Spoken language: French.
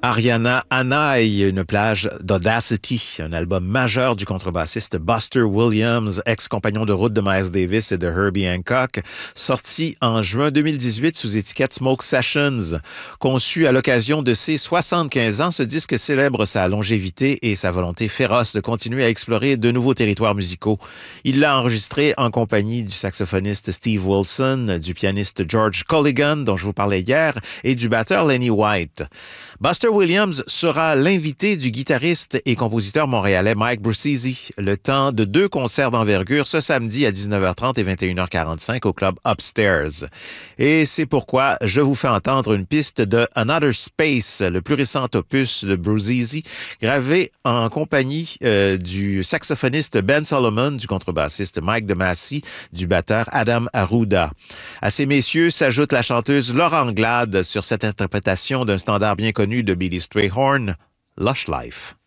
Ariana Anai, une plage d'Audacity, un album majeur du contrebassiste Buster Williams, ex-compagnon de route de Miles Davis et de Herbie Hancock, sorti en juin 2018 sous étiquette Smoke Sessions. Conçu à l'occasion de ses 75 ans, ce disque célèbre sa longévité et sa volonté féroce de continuer à explorer de nouveaux territoires musicaux. Il l'a enregistré en compagnie du saxophoniste Steve Wilson, du pianiste George Colligan, dont je vous parlais hier, et du batteur Lenny White. Buster Williams sera l'invité du guitariste et compositeur montréalais Mike Brucisi le temps de 2 concerts d'envergure ce samedi à 19h30 et 21h45 au club Upstairs. Et c'est pourquoi je vous fais entendre une piste de Another Space, le plus récent opus de Brucisi, gravé en compagnie du saxophoniste Ben Solomon, du contrebassiste Mike DeMasi, du batteur Adam Arruda. À ces messieurs s'ajoute la chanteuse Laura Anglade sur cette interprétation d'un standard bien connu de Billy Strayhorn, Lush Life.